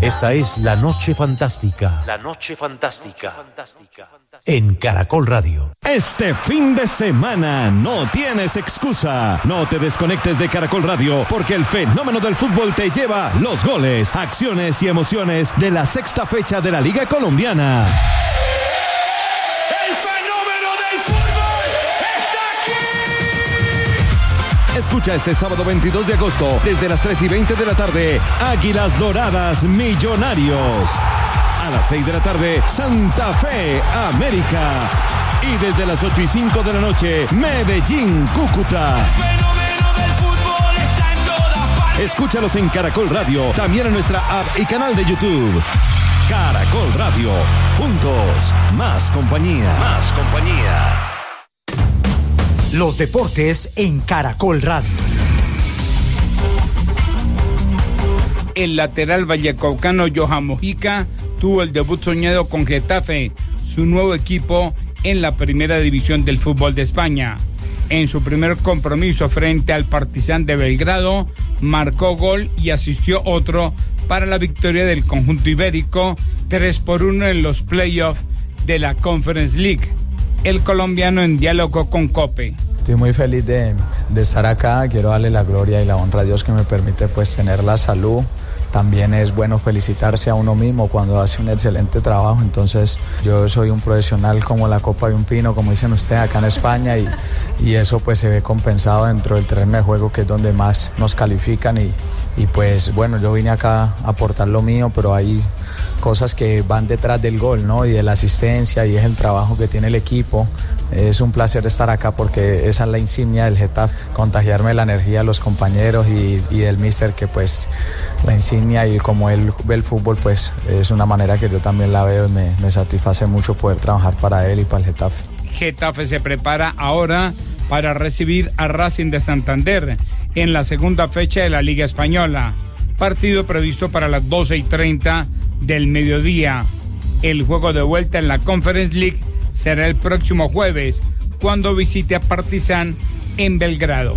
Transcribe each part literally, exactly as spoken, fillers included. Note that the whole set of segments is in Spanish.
Esta es La Noche Fantástica. La Noche Fantástica. En Caracol Radio. Este fin de semana no tienes excusa. No te desconectes de Caracol Radio porque el fenómeno del fútbol te lleva los goles, acciones y emociones de la sexta fecha de la Liga Colombiana. ¡El fenómeno del fútbol está aquí! Escucha este sábado veintidós de agosto desde las tres y veinte de la tarde Águilas Doradas Millonarios. A las seis de la tarde, Santa Fe, América. Y desde las ocho y cinco de la noche, Medellín, Cúcuta. El fenómeno del fútbol está en todas partes. Escúchalos en Caracol Radio, también en nuestra app y canal de YouTube. Caracol Radio. Juntos, más compañía. Más compañía. Los deportes en Caracol Radio. El lateral vallecaucano Johan Mojica tuvo el debut soñado con Getafe, su nuevo equipo en la primera división del fútbol de España. En su primer compromiso frente al Partizan de Belgrado, marcó gol y asistió otro para la victoria del conjunto ibérico, tres por uno en los playoffs de la Conference League. El colombiano en diálogo con COPE. Estoy muy feliz de, de estar acá, quiero darle la gloria y la honra a Dios que me permite pues tener la salud. También es bueno felicitarse a uno mismo cuando hace un excelente trabajo, entonces yo soy un profesional como la copa de un pino, como dicen ustedes acá en España, y, y eso pues se ve compensado dentro del terreno de juego, que es donde más nos califican, y, y pues bueno, yo vine acá a aportar lo mío, pero hay cosas que van detrás del gol, ¿no? Y de la asistencia, y es el trabajo que tiene el equipo. Es un placer estar acá porque esa es la insignia del Getafe, contagiarme la energía de los compañeros y, y del míster, que pues la insignia, y como él ve el fútbol, pues es una manera que yo también la veo, y me, me satisface mucho poder trabajar para él y para el Getafe. Getafe se prepara ahora para recibir a Racing de Santander en la segunda fecha de la Liga Española. Partido previsto para las doce y treinta del mediodía. El juego de vuelta en la Conference League será el próximo jueves, cuando visite a Partizan en Belgrado.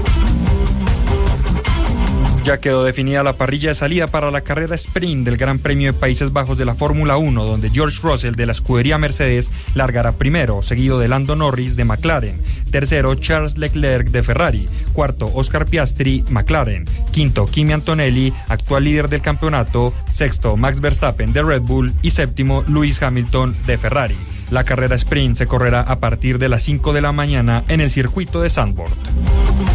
Ya quedó definida la parrilla de salida para la carrera sprint del Gran Premio de Países Bajos de la Fórmula uno, donde George Russell de la escudería Mercedes largará primero, seguido de Lando Norris de McLaren, tercero Charles Leclerc de Ferrari, cuarto Oscar Piastri, McLaren, quinto Kimi Antonelli, actual líder del campeonato, sexto Max Verstappen de Red Bull y séptimo Lewis Hamilton de Ferrari. La carrera sprint se correrá a partir de las cinco de la mañana en el circuito de Zandvoort.